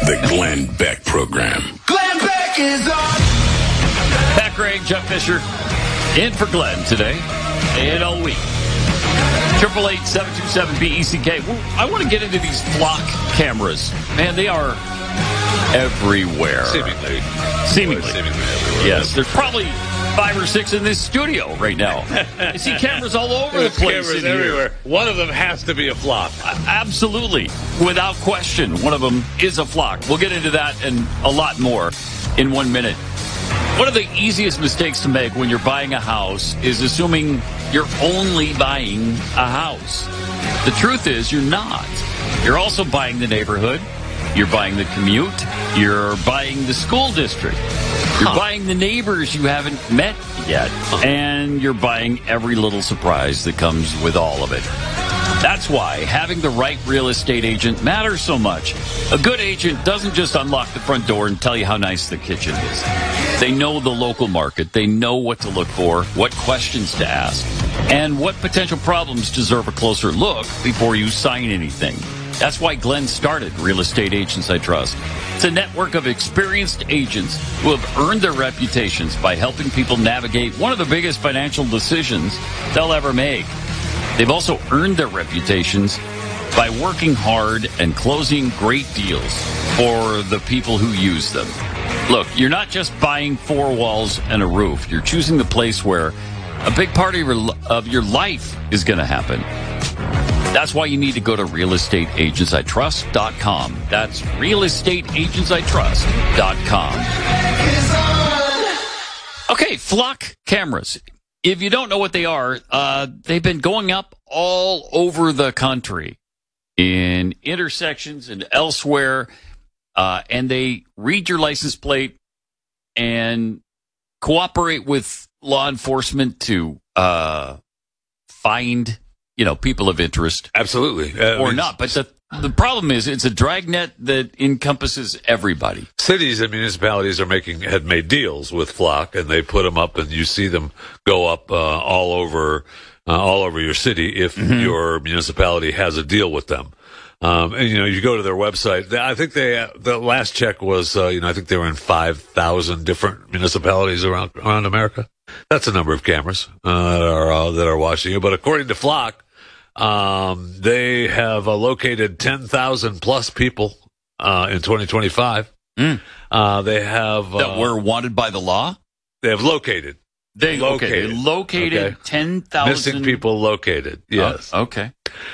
The Glenn Beck Program. Glenn Beck is on. Pat Gray, Jeff Fisher, in for Glenn today and all week. 888-727-BECK. Well, I want to get into these flock cameras. Man, they are everywhere. Seemingly everywhere. Yes, there's probably 5 or 6 in this studio right now. I see cameras all over the place. Cameras everywhere. One of them has to be a flock. Absolutely. Without question, one of them is a flock. We'll get into that and a lot more in 1 minute. One of the easiest mistakes to make when you're buying a house is assuming you're only buying a house. The truth is you're not. You're also buying the neighborhood. You're buying the commute. You're buying the school district. You're buying the neighbors you haven't met yet. And you're buying every little surprise that comes with all of it. That's why having the right real estate agent matters so much. A good agent doesn't just unlock the front door and tell you how nice the kitchen is. They know the local market. They know what to look for, what questions to ask, and what potential problems deserve a closer look before you sign anything. That's why Glenn started Real Estate Agents I Trust. It's a network of experienced agents who have earned their reputations by helping people navigate one of the biggest financial decisions they'll ever make. They've also earned their reputations by working hard and closing great deals for the people who use them. Look, you're not just buying 4 walls and a roof. You're choosing the place where a big part of your life is going to happen. That's why you need to go to realestateagentsitrust.com. That's realestateagentsitrust.com. Okay, flock cameras. If you don't know what they are, they've been going up all over the country in intersections and elsewhere, and they read your license plate and cooperate with law enforcement to find, people of interest. Absolutely. Or not. But the problem is it's a dragnet that encompasses everybody. Cities and municipalities had made deals with Flock, and they put them up, and you see them go up all over your city if your municipality has a deal with them. And you go to their website. I think the last check was, I think they were in 5,000 different municipalities around America. That's a number of cameras that are watching you. But according to Flock, they have located 10,000 plus people in 2025. They have that were wanted by the law. They have located. They located 10,000 missing people. Located. Yes. Okay.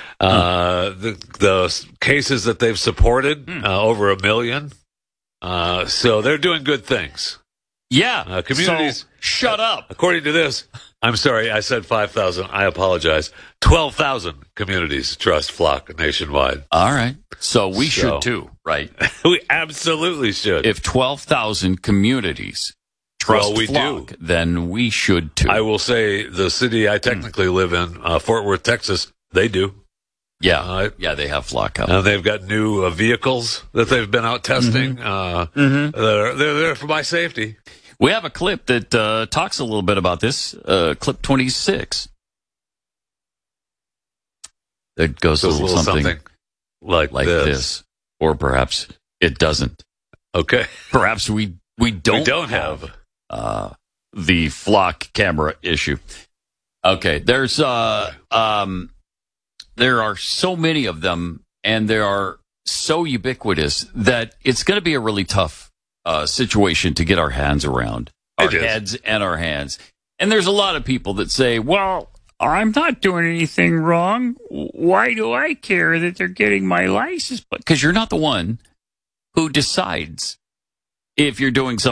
The cases that they've supported over 1 million. So they're doing good things. Yeah. Communities. So, shut up. According to this, I'm sorry, I said 5,000. I apologize. 12,000 communities trust Flock nationwide. All right. So we should too, right? We absolutely should. If 12,000 communities trust Flock, then we should too. I will say the city I technically live in, Fort Worth, Texas, they do. Yeah, they have Flock up. They've got new vehicles that they've been out testing. They're there for my safety. We have a clip that talks a little bit about this, clip 26. That goes a little something like this. Or perhaps it doesn't. Okay. Perhaps we don't have the Flock camera issue. Okay, there are so many of them, and they are so ubiquitous that it's going to be a really tough situation to get our hands around. Our heads and our hands. And there's a lot of people that say, well, I'm not doing anything wrong. Why do I care that they're getting my license? Because you're not the one who decides if you're doing something